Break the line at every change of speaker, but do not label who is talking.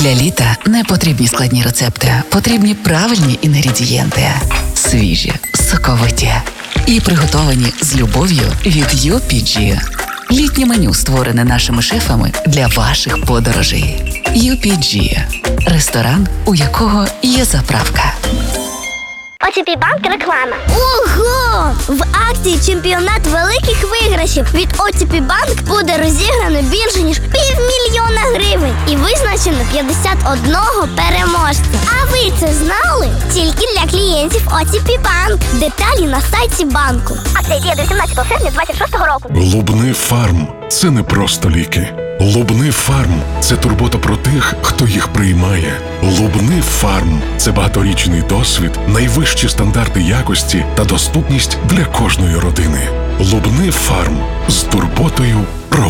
Для літа не потрібні складні рецепти, потрібні правильні інгредієнти. Свіжі, соковиті і приготовані з любов'ю від UPG. Літнє меню створене нашими шефами для ваших подорожей. UPG – ресторан, у якого є заправка.
ОТП Банк реклама. Ого! В акції чемпіонат великих виграшів від ОТП Банк буде розіграно більше ніж 500 000 гривень і визначено 51 переможця. А ви це знали? Тільки для клієнтів ОТП Банк. Деталі на сайті банку. Акція діє до 17 серпня 2026 року.
Лубни Фарм – це не просто ліки. Лубни Фарм – це турбота про тих, хто їх приймає. Лубни Фарм – це багаторічний досвід, найвищі стандарти якості та доступність для кожної родини. Лубни Фарм – з турботою про